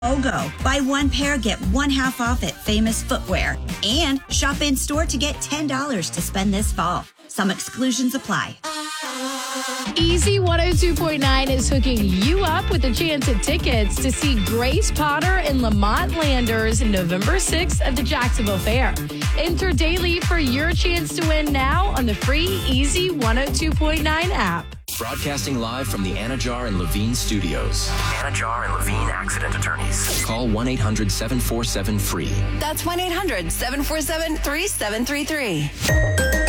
BOGO. Buy one pair, get one half off at Famous Footwear. And shop in store to get $10 to spend this fall. Some exclusions apply. Easy 102.9 is hooking you up with a chance at tickets to see Grace Potter and Lamont Landers November 6th at the Jacksonville Fair. Enter daily for your chance to win now on the free Easy 102.9 app. Broadcasting live from the Anajar and Levine studios. Anajar and Levine Accident Attorneys. Call 1-800-747-FREE. That's 1-800-747-3733.